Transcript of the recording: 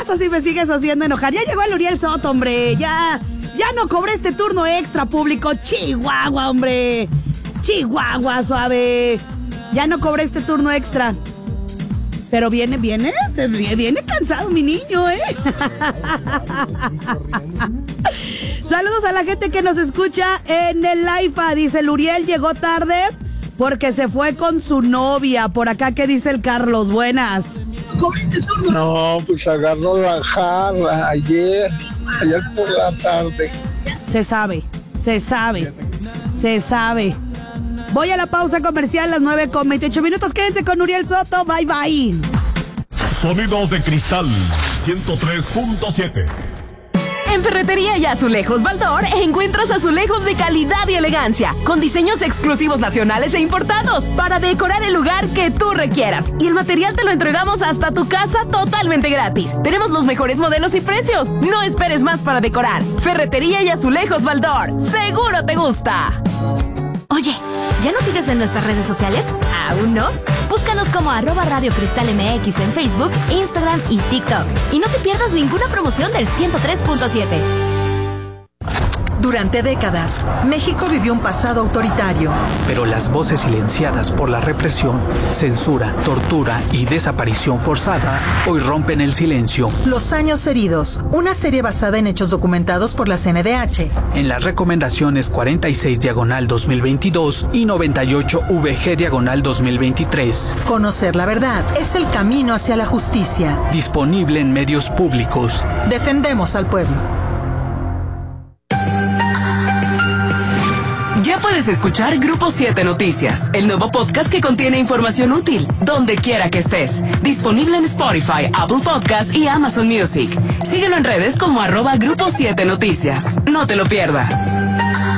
pasa si me sigues haciendo enojar? Ya llegó el Uriel Soto, hombre. Ya no cobré este turno extra, público. Chihuahua, hombre. Chihuahua, suave. Ya no cobré este turno extra. Pero viene cansado mi niño, ¿eh? Saludos a la gente que nos escucha en el IFA. Dice, el Uriel llegó tarde porque se fue con su novia. Por acá, ¿qué dice el Carlos? Buenas. No, pues agarró la jarra ayer por la tarde. Se sabe. Voy a la pausa comercial, las 9:28. Quédense con Uriel Soto. Bye, bye. Sonidos de Cristal 103.7. En Ferretería y Azulejos Baldor encuentras azulejos de calidad y elegancia, con diseños exclusivos nacionales e importados, para decorar el lugar que tú requieras. Y el material te lo entregamos hasta tu casa totalmente gratis. Tenemos los mejores modelos y precios. No esperes más para decorar. Ferretería y Azulejos Baldor. ¡Seguro te gusta! Oye, ¿ya nos sigues en nuestras redes sociales? ¿Aún no? Búscanos como @Radio Cristal MX en Facebook, Instagram y TikTok. Y no te pierdas ninguna promoción del 103.7. Durante décadas, México vivió un pasado autoritario. Pero las voces silenciadas por la represión, censura, tortura y desaparición forzada hoy rompen el silencio. Los años heridos, una serie basada en hechos documentados por la CNDH. En las recomendaciones 46/2022 y 98VG/2023. Conocer la verdad es el camino hacia la justicia. Disponible en medios públicos. Defendemos al pueblo. Ya puedes escuchar Grupo 7 Noticias, el nuevo podcast que contiene información útil, donde quiera que estés. Disponible en Spotify, Apple Podcasts y Amazon Music. Síguelo en redes como @Grupo 7 Noticias. No te lo pierdas.